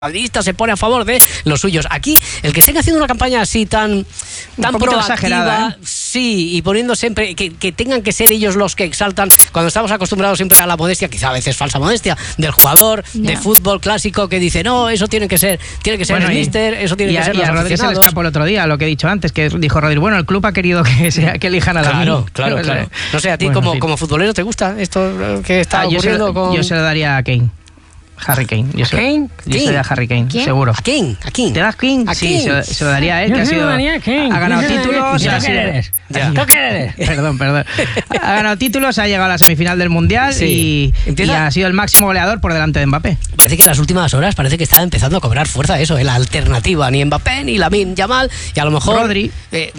madridista se pone a favor de los suyos. Aquí, el que estén haciendo una campaña así tan proactiva, exagerada, sí, y poniendo siempre que tengan que ser ellos los que exaltan, cuando estamos acostumbrados siempre a la modestia, quizá a veces falsa modestia, del jugador de fútbol clásico que dice, no, eso tiene que ser bueno, el míster, eso tiene que ser los aficionados. Se le escapó el otro día, lo que he dicho antes, que dijo Rodri, bueno, el club ha querido que elijan a Lamine. Claro. No sé, a ti como futbolero, ¿te gusta esto que está ocurriendo? Yo se lo daría a Kane. Harry Kane. Yo se lo daría a Harry Kane, ¿quién? seguro. ¿A Kane? ¿Te das Kane? Sí, se lo daría a él, que ha ganado títulos. ¿Tú qué eres? Perdón. Ha ganado títulos, ha llegado a la semifinal del Mundial y ha sido el máximo goleador por delante de Mbappé. Parece que en las últimas horas está empezando a cobrar fuerza eso, la alternativa, ni Mbappé ni Lamine Yamal, y a lo mejor Rodri.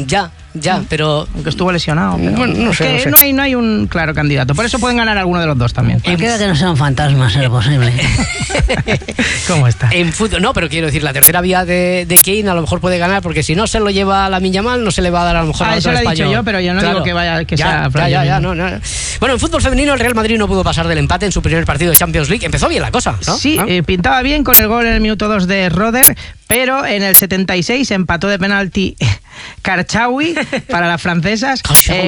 Pero aunque estuvo lesionado, pero bueno, no sé. No hay un claro candidato, por eso pueden ganar alguno de los dos también. Y queda que no sean fantasmas, es lo posible. ¿Cómo está? En fútbol, no, pero quiero decir, la tercera vía de Kane a lo mejor puede ganar, porque si no se lo lleva a Lamine Yamal, no se le va a dar a lo mejor a otro español. Eso lo he dicho yo, pero yo no digo que sea no. Bueno, en fútbol femenino el Real Madrid no pudo pasar del empate en su primer partido de Champions League. Empezó bien la cosa, ¿no? Sí, pintaba bien con el gol en el minuto 2 de Roder, pero en el 76 empató de penalti Karchaoui para las francesas.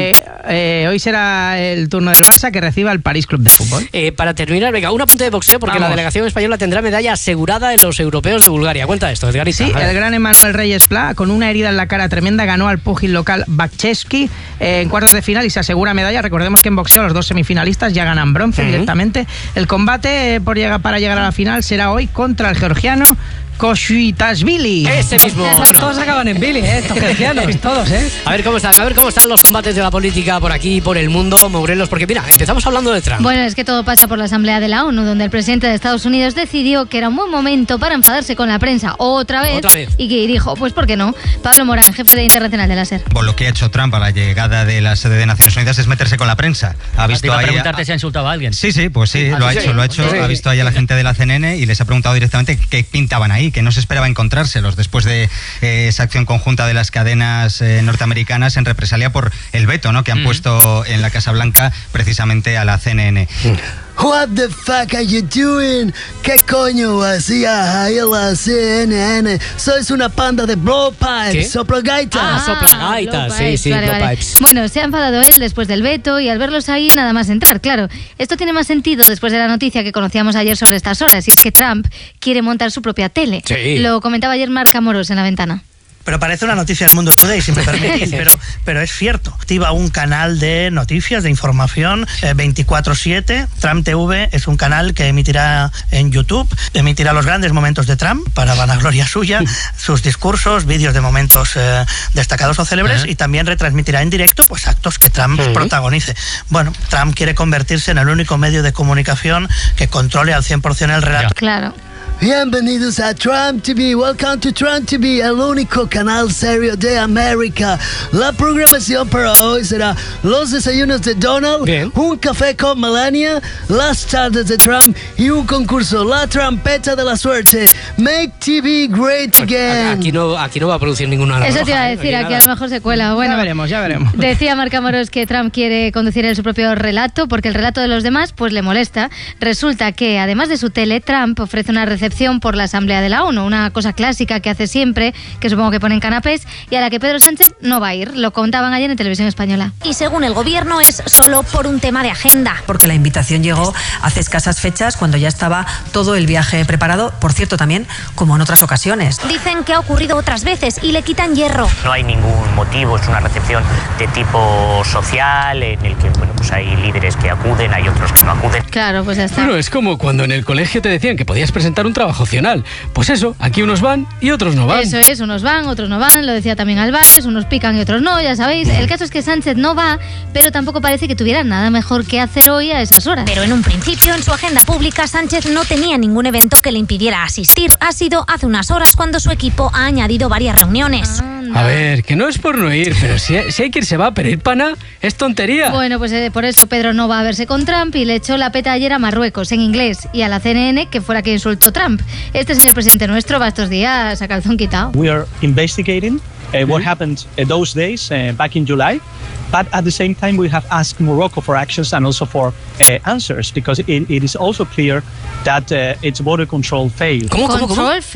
Hoy será el turno del Barça, que reciba el París Club de Fútbol. Para terminar, venga, un apunte de boxeo, porque la delegación española tendrá medalla asegurada en los europeos de Bulgaria. Cuenta esto, Edgarita. Sí, el gran Emanuel Reyes Pla, con una herida en la cara tremenda, ganó al púgil local Bakchevsky en cuartos de final y se asegura medalla. Recordemos que en boxeo los dos semifinalistas ya ganan bronce directamente. El combate para llegar a la final será hoy contra el georgiano Koshuitashvili. Ese mismo. Todos acaban en Billy, estos georgianos, todos, A ver cómo están los combates de la política por aquí, por el mundo, Morelos, porque mira, empezamos hablando de Trump. Bueno, es que todo pasa por la Asamblea de la ONU, donde el presidente de Estados Unidos decidió que era un buen momento para enfadarse con la prensa otra vez. Y que dijo, pues ¿por qué no? Pablo Morán, jefe de Internacional de la SER. Por lo que ha hecho Trump a la llegada de la sede de Naciones Unidas es meterse con la prensa. Ha visto ahí preguntarte si ha insultado a alguien. Sí, pues sí, lo ha hecho. Ha visto ahí a la gente de la CNN y les ha preguntado directamente qué pintaban ahí, que no se esperaba encontrárselos después de esa acción conjunta de las cadenas norteamericanas en represalia por el veto, ¿no?, que han puesto en la Casa Blanca precisamente a la CNN. What the fuck are you doing? ¿Qué coño hacía ahí la CNN? Sois una panda de blowpipes, soplagaitas. Soplagaitas, sí, blowpipes. Bueno, se ha enfadado él después del veto y al verlos ahí nada más entrar, claro. Esto tiene más sentido después de la noticia que conocíamos ayer sobre estas horas, y es que Trump quiere montar su propia tele. Sí. Lo comentaba ayer Marc Amorós en La Ventana. Pero parece una noticia del Mundo Today, si me permitís, pero es cierto. Activa un canal de noticias, de información, 24/7. Trump TV es un canal que emitirá en YouTube, emitirá los grandes momentos de Trump, para vanagloria suya, sus discursos, vídeos de momentos destacados o célebres, y también retransmitirá en directo pues actos que Trump protagonice. Bueno, Trump quiere convertirse en el único medio de comunicación que controle al 100% el relato. Claro. Bienvenidos a Trump TV, welcome to Trump TV, el único canal serio de América. La programación para hoy será los desayunos de Donald, un café con Melania, las tardes de Trump y un concurso, la trompeta de la suerte. Make TV great again. Aquí no va a producir ninguna. Eso te iba a decir, aquí a lo mejor se cuela. Bueno, ya veremos. Decía Marc Amorós que Trump quiere conducir él su propio relato porque el relato de los demás pues le molesta. Resulta que además de su tele, Trump ofrece una recepción por la Asamblea de la ONU, una cosa clásica que hace siempre, que supongo que ponen canapés, y a la que Pedro Sánchez no va a ir. Lo contaban ayer en Televisión Española. Y según el gobierno es solo por un tema de agenda. Porque la invitación llegó hace escasas fechas, cuando ya estaba todo el viaje preparado, por cierto también como en otras ocasiones. Dicen que ha ocurrido otras veces y le quitan hierro. No hay ningún motivo, es una recepción de tipo social en el que pues hay líderes que acuden, hay otros que no acuden. Claro, pues ya está. Bueno, es como cuando en el colegio te decían que podías presentar un trabajo opcional. Pues eso, aquí unos van y otros no van. Eso es, unos van, otros no van, lo decía también Álvarez, unos pican y otros no, ya sabéis. El caso es que Sánchez no va, pero tampoco parece que tuviera nada mejor que hacer hoy a esas horas. Pero en un principio, en su agenda pública, Sánchez no tenía ningún evento que le impidiera asistir. Ha sido hace unas horas cuando su equipo ha añadido varias reuniones. A ver, que no es por no ir, pero si hay que ir se va, pero ir pana es tontería. Bueno, pues por eso Pedro no va a verse con Trump y le echó la peta ayer a Marruecos en inglés y a la CNN, que fue la que insultó Trump. Este señor presidente nuestro va estos días a calzón quitado. We are investigating what happened those days back in July. But at the same time, we have asked Morocco for actions and also for answers, because it is also clear that its border control failed. ¿Cómo?